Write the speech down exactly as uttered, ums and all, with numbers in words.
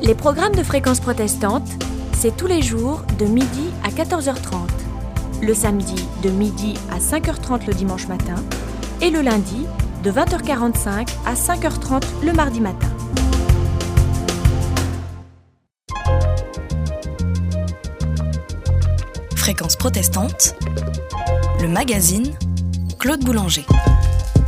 Les programmes de Fréquence Protestante, c'est tous les jours de midi à quatorze heures trente, le samedi de midi à cinq heures trente le dimanche matin et le lundi de vingt heures quarante-cinq à cinq heures trente le mardi matin. Fréquence Protestante, le magazine Claude Boulanger.